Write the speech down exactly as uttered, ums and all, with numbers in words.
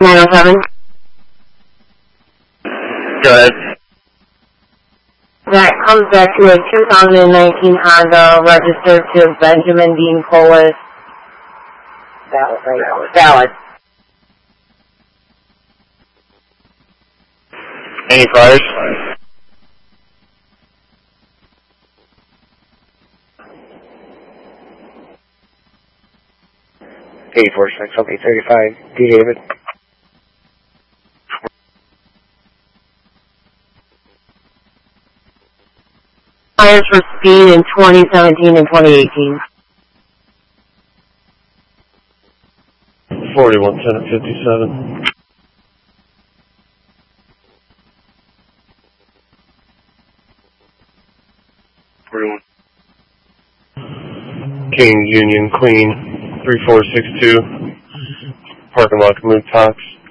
nine oh seven. Go ahead. That comes back to a two thousand nineteen Honda registered to Benjamin Dean Polis. Valid, right? Valid. Any priors? eighty-four six, okay, thirty-five. D. David. Tires for speed in twenty seventeen and twenty eighteen. forty-one ten at fifty-seven. forty-one. King Union Queen three four six two. Parking lot Moon Tops.